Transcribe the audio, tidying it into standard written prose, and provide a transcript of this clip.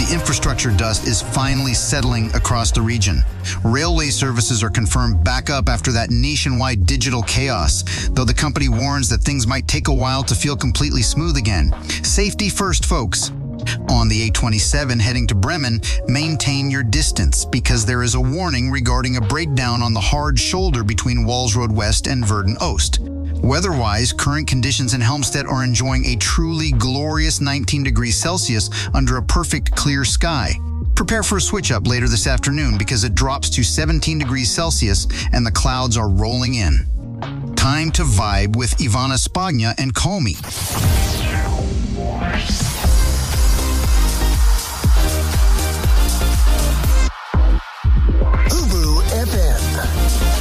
the infrastructure dust is finally settling across the region. Railway services are confirmed back up after that nationwide digital chaos, though the company warns that things might take a while to feel completely smooth again. Safety first, folks. On the A27 heading to Bremen, maintain your distance because there is a warning regarding a breakdown on the hard shoulder between Walsrode West and Verden Oost. Weather-wise, current conditions in Helmstedt are enjoying a truly glorious 19 degrees Celsius under a perfect clear sky. Prepare for a switch-up later this afternoon because it drops to 17 degrees Celsius and the clouds are rolling in. Time to vibe with Ivana Spagna and Call Me.